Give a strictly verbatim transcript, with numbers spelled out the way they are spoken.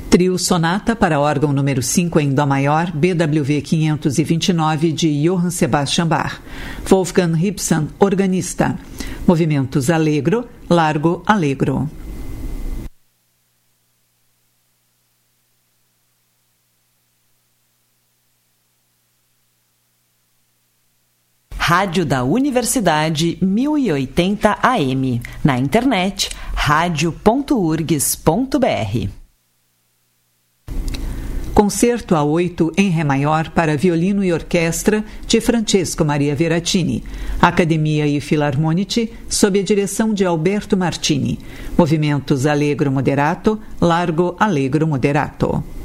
Trio Sonata para órgão número cinco em Dó maior, B W V quinhentos e vinte e nove, de Johann Sebastian Bach. Wolfgang Hibson, organista. Movimentos Allegro, Largo, Allegro. Rádio da Universidade mil e oitenta A M. Na internet, radio ponto urgs ponto br. Concerto a oito em Ré maior para violino e orquestra de Francesco Maria Veracini. Academia e Filarmonici, sob a direção de Alberto Martini. Movimentos Allegro moderato, Largo Allegro moderato.